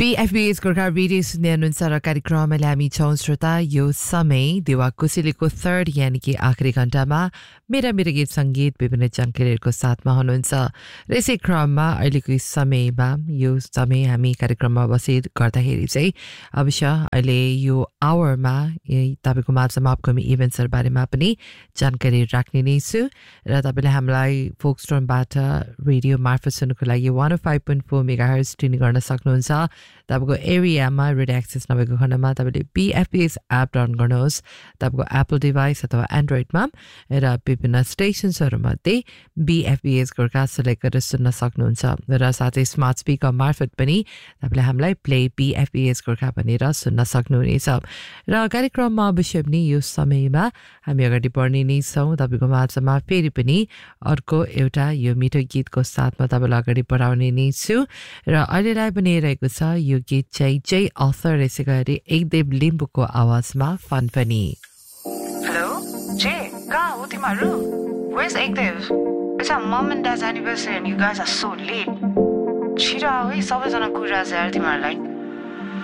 BFBS Gorkha radio सुन्ने अनुसार कार्यक्रममा हामी छौं श्रोता यो समय देवा कुशलीको थर्ड यानी कि आखिरी घण्टामा मेरा गीत संगीत विभिन्न जानकारीहरूको साथमा हुनुहुन्छ र यसै क्रममा अहिलेको समयमा यो समय हामी कार्यक्रममा बसेर गर्दाखेरि चाहिँ अवश्य अहिले यो आवरमा तपाईको माझमा अपकमिङ इभेन्ट्सहरु बारेमा पनि जानकारी राख्ने नै छु र तपाईले हामीलाई फोकस्टोनबाट रेडियो मार्फत सुन्नुको लागि 105.4 मेगाहर्ज ट्युन गर्न सक्नुहुन्छ तपाईको एरियामा रेडियो एक्सेस नभएको खण्डमा तपाईले BFBS एप डाउनलोड गर्नुहोस् तपाईको एप्पल डिभाइस अथवा एन्ड्रोइडमा र विभिन्न स्टेशन्सहरुमध्ये BFBS गोर्खा सेलेक्ट गरेर सुन्न सक्नुहुन्छ र साथै स्मार्ट स्पिकर मार्फत पनि तपाईले हामीलाई प्ले BFBS गोर्खा भनेर सुन्न सक्नुहुनेछ र कार्यक्रममा अवश्य पनि यो समयमा हामी अगाडि बढ्ने नै छौं तपाईको माझमा फेरि पनि अर्को एउटा यो मिठो गीतको साथमा तपाईलाई अगाडि बढाउने नै छु र अहिलेलाई पनि रहेको छ यो गीत चाहिँ जय अथर यसै गरी एकदेव लिम्बुको आवाजमा फनफनी Hello? Jay, कहाँ हो तिमीहरू? Where's Ekdev? It's our mom and dad's anniversary and you guys are so late. छिटो आऊ है सबैजना कुरा छ यार तिमीहरूलाई